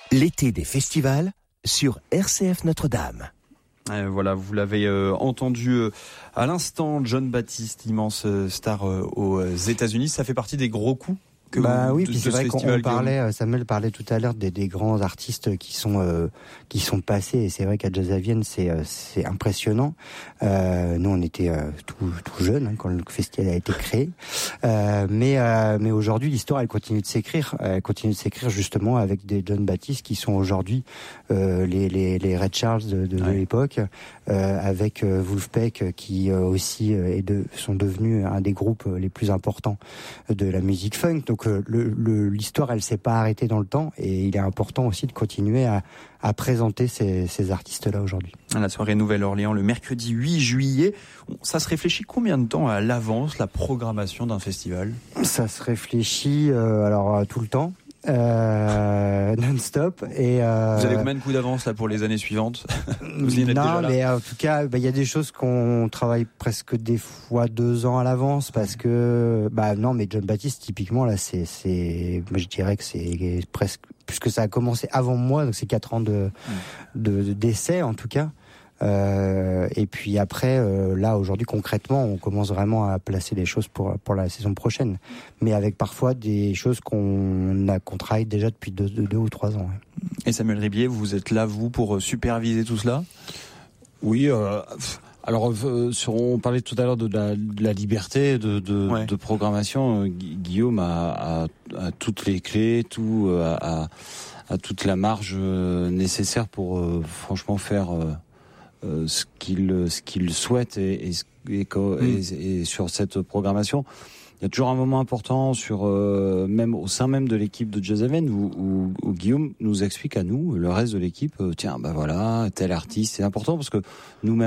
L'été des festivals sur RCF Notre-Dame. Voilà, vous l'avez entendu à l'instant, Jon Baptiste, immense star aux États-Unis. Ça fait partie des gros coups oui, puis c'est vrai qu'on parlait, Samuel parlait tout à l'heure des grands artistes qui sont passés, et c'est vrai qu'à Jazz à Vienne c'est impressionnant. Nous on était tout jeunes quand le festival a été créé, mais aujourd'hui l'histoire elle continue de s'écrire justement avec des Jon Baptiste qui sont aujourd'hui les Ray Charles de l'époque, avec Vulfpeck qui aussi sont devenus un des groupes les plus importants de la musique funk. Donc l'histoire elle s'est pas arrêtée dans le temps, et il est important aussi de continuer à présenter ces artistes-là aujourd'hui. À la soirée Nouvelle-Orléans le mercredi 8 juillet, ça se réfléchit combien de temps à l'avance la programmation d'un festival ? Ça se réfléchit tout le temps. Non-stop et vous avez combien de coups d'avance là pour les années suivantes? Non, mais en tout cas, il y a des choses qu'on travaille presque des fois 2 ans à l'avance parce que non, mais Jon Baptiste typiquement là, moi je dirais que c'est presque, puisque ça a commencé avant moi, donc c'est 4 ans d'essai en tout cas. Et puis après, là aujourd'hui concrètement, on commence vraiment à placer les choses pour la saison prochaine, mais avec parfois des choses qu'on travaille déjà depuis 2 ou 3 ans. Ouais. Et Samuel Ribier, vous êtes là vous pour superviser tout cela ? Oui. Alors, on parlait tout à l'heure de la liberté de programmation. Guillaume a toutes les clés, a toute la marge nécessaire pour franchement faire ce qu'il souhaite et sur cette programmation. Il y a toujours un moment important même au sein même de l'équipe de Jazz à Vienne où Guillaume nous explique à nous, le reste de l'équipe, tel artiste, c'est important parce que nous-mêmes